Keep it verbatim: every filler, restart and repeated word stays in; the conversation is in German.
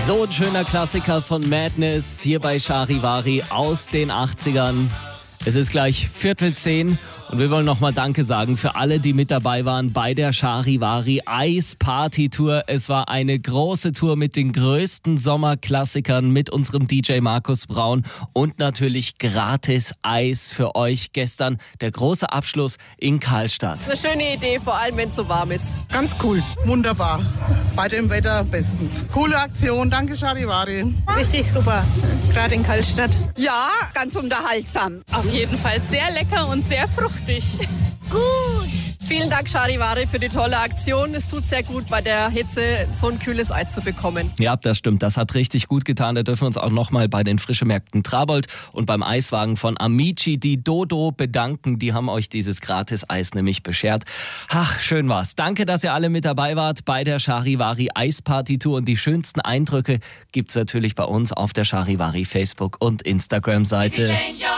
So ein schöner Klassiker von Madness hier bei Charivari aus den achtzigern. Es ist gleich Viertel zehn und wir wollen nochmal Danke sagen für alle, die mit dabei waren bei der Charivari Eis Party Tour. Es war eine große Tour mit den größten Sommerklassikern, mit unserem D J Markus Braun und natürlich gratis Eis für euch. Gestern der große Abschluss in Karlstadt. Das ist eine schöne Idee, vor allem wenn es so warm ist. Ganz cool, wunderbar. Bei dem Wetter bestens. Coole Aktion, danke Charivari. Richtig super, gerade in Karlstadt. Ja, ganz unterhaltsam. Auf jeden Fall sehr lecker und sehr fruchtig. Gut. Vielen Dank Charivari für die tolle Aktion. Es tut sehr gut, bei der Hitze so ein kühles Eis zu bekommen. Ja, das stimmt. Das hat richtig gut getan. Da dürfen wir uns auch nochmal bei den Frischemärkten Trabold und beim Eiswagen von Amici, die Dodo, bedanken. Die haben euch dieses Gratis-Eis nämlich beschert. Ach, schön war's. Danke, dass ihr alle mit dabei wart bei der Charivari Eisparty-Tour. Und die schönsten Eindrücke gibt's natürlich bei uns auf der Charivari Facebook- und Instagram-Seite.